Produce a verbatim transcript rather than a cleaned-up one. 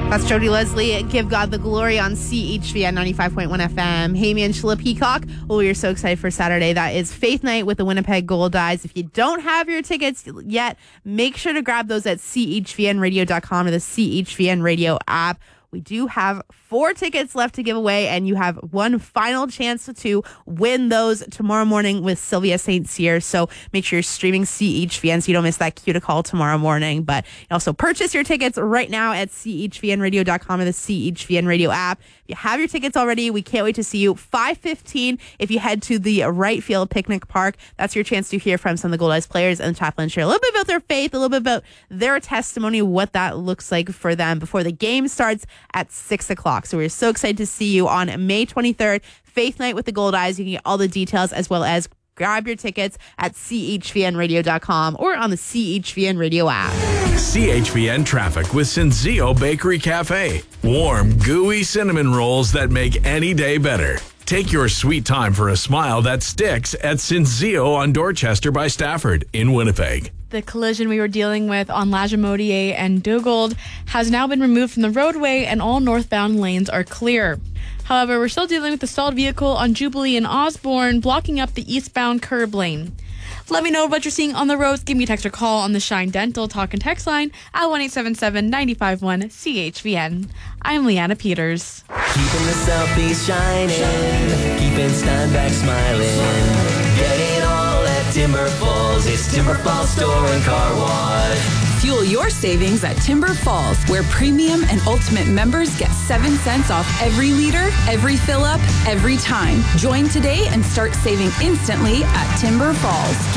That's Jody Leslie. Give God the glory on C H V N ninety-five point one F M. Hey, me and Sheila Peacock. Oh, we are so excited for Saturday. That is Faith Night with the Winnipeg Gold Eyes. If you don't have your tickets yet, make sure to grab those at C H V N radio dot com or the C H V N radio app. We do have four tickets left to give away, and you have one final chance to win those tomorrow morning with Sylvia Saint Cyr. So make sure you're streaming C H V N so you don't miss that cue to call tomorrow morning. But also purchase your tickets right now at C H V N radio dot com or the C H V N radio app. If you have your tickets already, we can't wait to see you. five fifteen if you head to the Right Field Picnic Park. That's your chance to hear from some of the Gold Eyes players and chaplain share a little bit about their faith, a little bit about their testimony, what that looks like for them before the game starts at six o'clock. So we're so excited to see you on May twenty-third, Faith Night with the Gold Eyes. You can get all the details as well as grab your tickets at C H V N radio dot com or on the C H V N radio app. C H V N traffic with Senzio Bakery Cafe. Warm, gooey cinnamon rolls that make any day better. Take your sweet time for a smile that sticks at Senzio on Dorchester by Stafford in Winnipeg. The collision we were dealing with on Lagimodier and Dugald has now been removed from the roadway and all northbound lanes are clear. However, we're still dealing with the stalled vehicle on Jubilee and Osborne, blocking up the eastbound curb lane. Let me know what you're seeing on the roads. Give me a text or call on the Shine Dental Talk and Text line at one eight seven seven, nine five one, C H V N. I'm Leanna Peters. Keeping the selfies shining, keeping Steinbach smiling. Get it all at Timber Falls. It's Timber Falls Store and Car Wash. Fuel your savings at Timber Falls, where premium and ultimate members get seven cents off every liter, every fill up, every time. Join today and start saving instantly at Timber Falls.